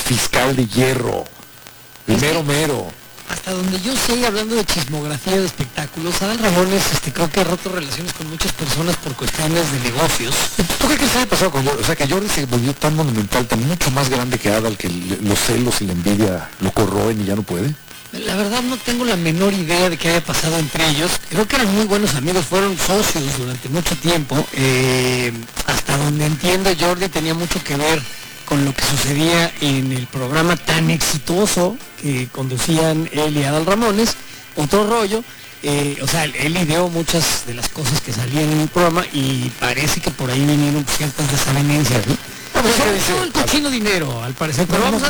fiscal de hierro. El mero mero. Hasta donde yo sé, hablando de chismografía de espectáculos, Adal Ramones creo que ha roto relaciones con muchas personas por cuestiones de negocios. ¿Tú crees que se haya pasado con Jordi? O sea, que Jordi se volvió tan monumental, tan mucho más grande que Adal, que los celos y la envidia lo corroen y ya no puede. La verdad no tengo la menor idea de qué haya pasado entre ellos. Creo que eran muy buenos amigos, fueron socios durante mucho tiempo. Hasta donde entiendo, Jordi tenía mucho que ver con lo que sucedía en el programa tan exitoso que conducían él y Adal Ramones, otro rollo. O sea, él ideó muchas de las cosas que salían en el programa y parece que por ahí vinieron ciertas desavenencias, ¿no? Todo el cochino dinero, al parecer. Pero vamos a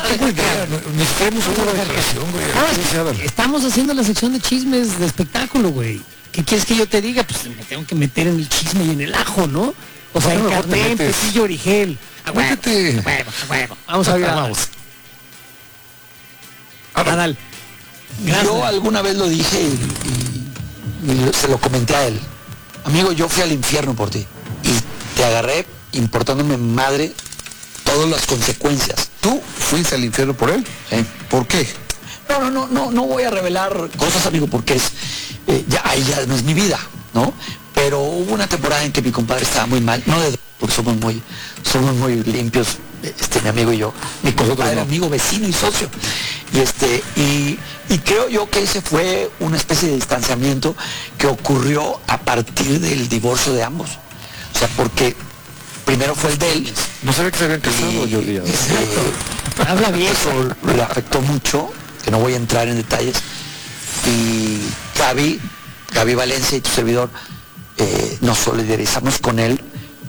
estamos haciendo la sección de chismes de espectáculo, güey. ¿Qué quieres que yo te diga? Pues me tengo que meter en el chisme y en el ajo, ¿no? O sea, en Carmen, Pepillo Origel. Aguántate. Huevo. Vamos a ver. Vamos. Adal. Yo alguna vez lo dije y se lo comenté a él. Amigo, yo fui al infierno por ti. Y te agarré importándome madre todas las consecuencias. ¿Tú fuiste al infierno por él? ¿Sí? ¿Por qué? No voy a revelar cosas, amigo, porque es ahí ya no es mi vida, ¿no? Pero hubo una temporada en que mi compadre estaba muy mal, no de porque somos muy limpios, mi amigo y yo. Mi compadre era amigo, vecino y socio. Y creo yo que ese fue una especie de distanciamiento que ocurrió a partir del divorcio de ambos. O sea, porque primero fue el de él. No sabía que se habían casado, yo diría. Habla bien. Eso le afectó mucho, que no voy a entrar en detalles. Y Gaby Valencia y tu servidor, nos solidarizamos con él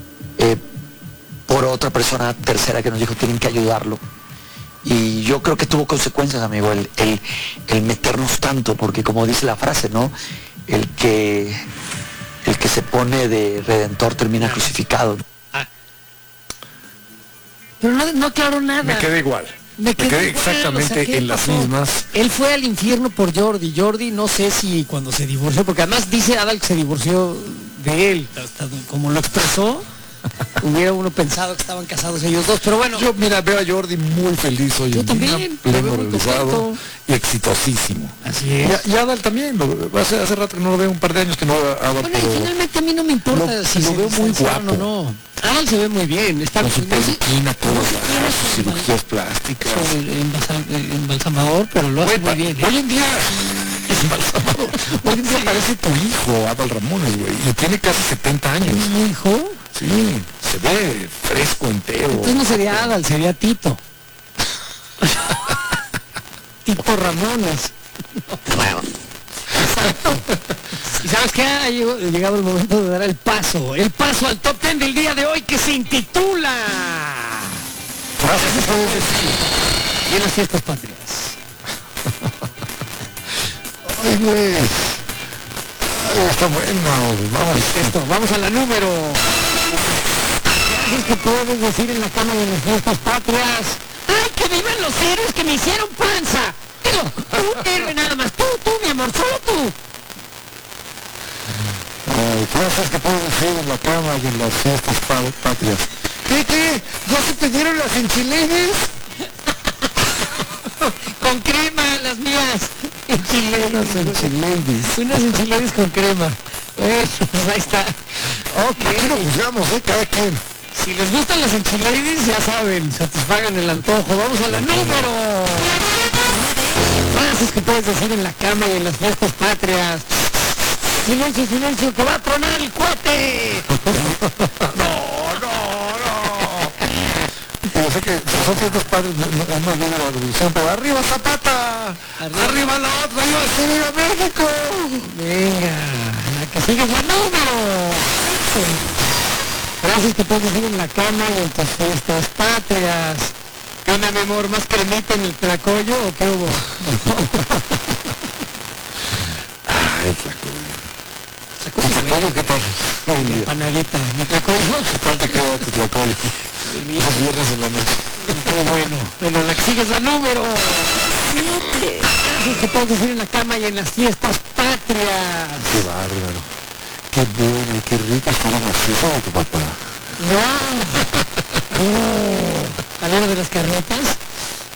por otra persona tercera que nos dijo tienen que ayudarlo. Y yo creo que tuvo consecuencias, amigo, el meternos tanto, porque como dice la frase, ¿no? El que se pone de redentor termina crucificado. Pero no aclaró nada. Me quedé igual. Me quedé exactamente, o sea, en las mismas. Él fue al infierno por Jordi. Jordi no sé si cuando se divorció, porque además dice Adal que se divorció de él, hasta como lo expresó. Hubiera uno pensado que estaban casados ellos dos, pero bueno. Yo, mira, veo a Jordi muy feliz hoy en día, pleno, realizado y exitosísimo. Así es. Y Adal también, hace rato que no lo veo, un par de años que no veo a Adal. Bueno, pero finalmente a mí no me importa si lo veo muy guapo. O no. Adal se ve muy bien. Está con su peluquina, sus cirugías plásticas. Embalsamador, pero lo hace muy bien. Hoy en día... Hoy en día parece tu hijo, Adal Ramones, güey, y tiene casi 70 años. ¿Mi hijo? Sí, se ve fresco, entero. Entonces no sería Adal, sería Tito. Tito Ramones. Bueno. ¿Y sabes qué? Ha llegado el momento de dar el paso al top 10 del día de hoy, que se intitula Frases que puedes decir y en las fiestas patrias. Ay, güey. Está bueno. Vamos a la número. ¿Qué que puedes decir en la cama de las fiestas patrias? ¡Ay, que vivan los héroes que me hicieron panza! Digo, un héroe nada más. Tú, mi amor, solo tú. Frases que puedes decir en la cama y en las fiestas patrias. ¿Qué? ¿Ya se te dieron las enchiladas? Con crema, las mías. Unas enchiladas. Unas enchiladas con crema. Pues ahí está. Ok. Aquí no juzgamos, cada quien. Si les gustan las enchiladas, ya saben, satisfagan el antojo. Vamos a la número. Frases que puedes decir en la cama y en las fiestas patrias. Silencio, que va a tronar el cuate. No. Yo sé que son fiestas padres, no viene la revolución, pero arriba Zapata, arriba la otra, arriba México. Venga, la que sigue es el número. Frases que puedes decir en la cama y en tus fiestas patrias. ¿Qué onda, mi amor? ¿Más cremita en el tlacoyo o qué hubo? Ay, flaco. ¿Qué pasa? Panadita, ¿me tlacoyo? ¿Cuánto quedó tu tlacoyo? Los viernes en la noche. Bueno, la que sigue es el número. Frases que puedes decir en la cama y en las fiestas patrias. Qué bárbaro. Qué bueno y qué rico fueron las fiestas de tu papá. No. ¿A la hora de las carretas?